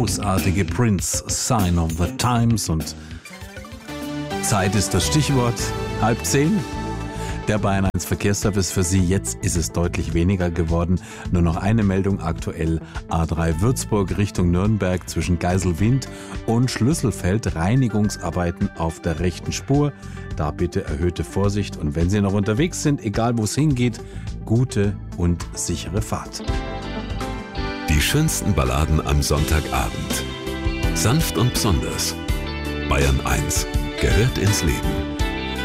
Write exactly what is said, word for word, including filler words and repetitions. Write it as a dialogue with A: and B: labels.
A: großartige Prince, Sign of the Times. Und Zeit ist das Stichwort. Halb zehn. Der Bayern eins Verkehrsservice für Sie. Jetzt ist es deutlich weniger geworden. Nur noch eine Meldung aktuell. A drei Würzburg Richtung Nürnberg zwischen Geiselwind und Schlüsselfeld. Reinigungsarbeiten auf der rechten Spur. Da bitte erhöhte Vorsicht. Und wenn Sie noch unterwegs sind, egal wo es hingeht, gute und sichere Fahrt.
B: Die schönsten Balladen am Sonntagabend. Sanft und besonders. Bayern eins gehört ins Leben.